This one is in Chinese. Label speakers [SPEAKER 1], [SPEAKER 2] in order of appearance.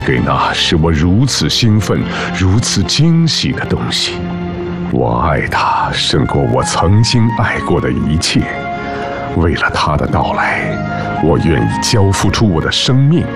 [SPEAKER 1] 给那使我如此兴奋、如此惊喜的东西。我爱他胜过我曾经爱过的一切。为了他的到来，我愿意交付出我的生命。